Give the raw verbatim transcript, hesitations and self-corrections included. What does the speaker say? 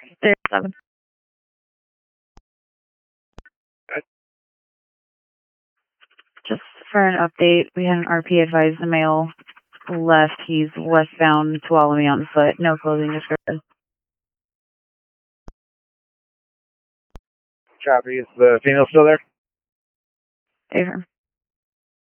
zero seven. Just for an update, we had an R P advise the male left. He's westbound Tuolumne on foot. No clothing description. Copy. Is the female still there? Affirm.